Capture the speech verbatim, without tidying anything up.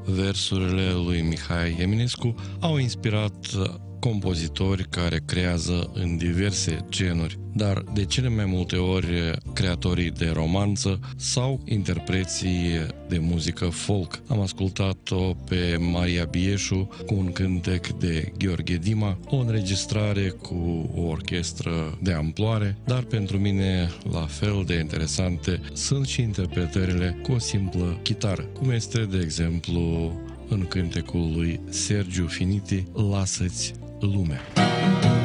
Versurile lui Mihai Eminescu au inspirat compozitori care creează în diverse genuri, dar de cele mai multe ori creatorii de romanță sau interpreții de muzică folk. Am ascultat-o pe Maria Bieșu cu un cântec de Gheorghe Dima, o înregistrare cu o orchestră de amploare, dar pentru mine la fel de interesante sunt și interpretările cu o simplă chitară, cum este de exemplu în cântecul lui Sergiu Finiti, Lasă-ți lumea.